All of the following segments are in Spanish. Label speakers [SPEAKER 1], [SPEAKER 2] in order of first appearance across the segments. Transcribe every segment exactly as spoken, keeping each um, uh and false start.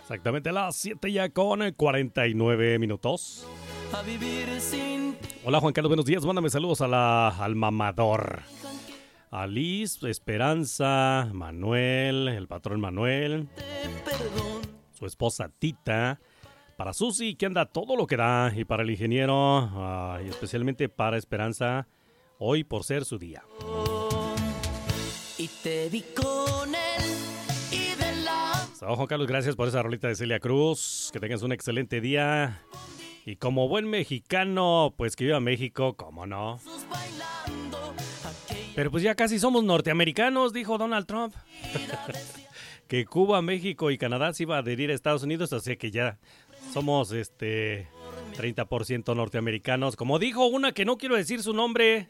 [SPEAKER 1] Exactamente las siete ya con cuarenta y nueve minutos.
[SPEAKER 2] A vivir sin...
[SPEAKER 1] Hola Juan Carlos, buenos días. Mándame saludos a la, al mamador. A Liz, Esperanza, Manuel, el patrón Manuel, su esposa Tita, para Susi, que anda todo lo que da, y para el ingeniero, uh, y especialmente para Esperanza, hoy por ser su día.
[SPEAKER 2] Y te vi con él y de la...
[SPEAKER 1] So, Juan Carlos, gracias por esa rolita de Celia Cruz. Que tengas un excelente día. Y como buen mexicano, pues que viva México, ¿cómo no? Pero pues ya casi somos norteamericanos, dijo Donald Trump. Que Cuba, México y Canadá se iba a adherir a Estados Unidos, así que ya somos este treinta por ciento norteamericanos. Como dijo una que no quiero decir su nombre.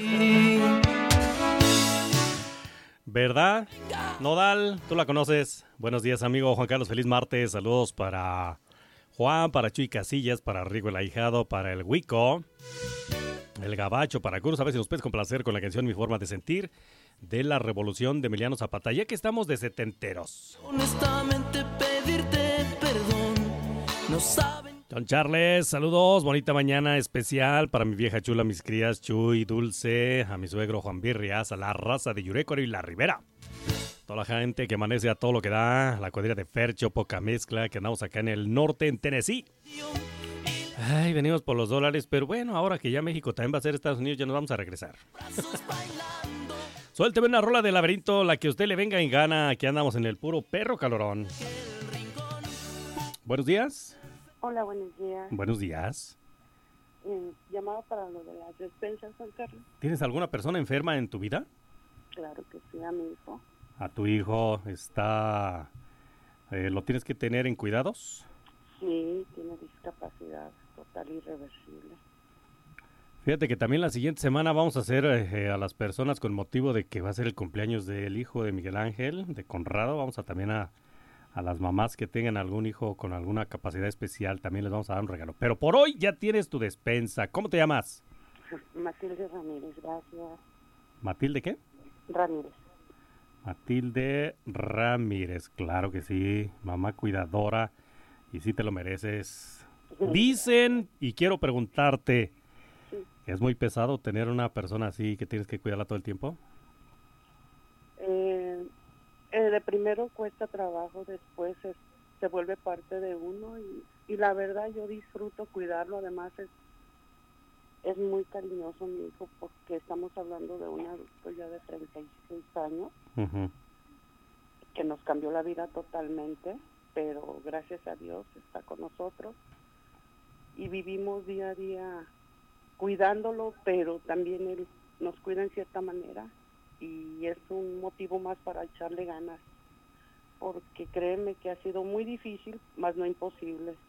[SPEAKER 1] ¿Verdad? Nodal, tú la conoces. Buenos días, amigo Juan Carlos, feliz martes. Saludos para Juan, para Chuy Casillas, para Rigo el Ahijado, para el Huico, el Gabacho, para Cruz. A ver si nos puedes complacer con la canción Mi Forma de Sentir de la Revolución de Emiliano Zapata, ya que estamos de setenteros.
[SPEAKER 2] Honestamente pedirte perdón, no saben.
[SPEAKER 1] Don Charles, saludos, bonita mañana especial para mi vieja chula, mis crías Chuy, Dulce, a mi suegro Juan Birrias, a la raza de Yurécoro y la Ribera. Toda la gente que amanece a todo lo que da, la cuadrilla de Fercho, poca mezcla, que andamos acá en el norte, en Tennessee. Ay, venimos por los dólares, pero bueno, ahora que ya México también va a ser Estados Unidos, ya nos vamos a regresar. Suélteme una rola de Laberinto, la que a usted le venga en gana, aquí andamos en el puro perro calorón. Buenos días.
[SPEAKER 3] Hola, buenos días.
[SPEAKER 1] Buenos días.
[SPEAKER 3] Eh, llamado para lo de las despensas, Juan Carlos.
[SPEAKER 1] ¿Tienes alguna persona enferma en tu vida?
[SPEAKER 3] Claro que sí, a mi hijo.
[SPEAKER 1] ¿A tu hijo está... Eh, lo tienes que tener en cuidados?
[SPEAKER 3] Sí, tiene discapacidad total irreversible.
[SPEAKER 1] Fíjate que también la siguiente semana vamos a hacer eh, a las personas con motivo de que va a ser el cumpleaños del hijo de Miguel Ángel, de Conrado. Vamos a también a, a las mamás que tengan algún hijo con alguna capacidad especial, también les vamos a dar un regalo. Pero por hoy ya tienes tu despensa. ¿Cómo te llamas?
[SPEAKER 3] Matilde Ramírez, gracias.
[SPEAKER 1] ¿Matilde qué?
[SPEAKER 3] Ramírez.
[SPEAKER 1] Matilde Ramírez, claro que sí, mamá cuidadora, y sí te lo mereces. Dicen, y quiero preguntarte, ¿es muy pesado tener una persona así que tienes que cuidarla todo el tiempo?
[SPEAKER 3] Eh, eh, de primero cuesta trabajo, después es, se vuelve parte de uno y, y la verdad yo disfruto cuidarlo, además es, es muy cariñoso mi hijo porque estamos hablando de un adulto ya de treinta y seis años. Uh-huh. Que nos cambió la vida totalmente, pero gracias a Dios está con nosotros y vivimos día a día cuidándolo, pero también él nos cuida en cierta manera y es un motivo más para echarle ganas, porque créeme que ha sido muy difícil, más no imposible.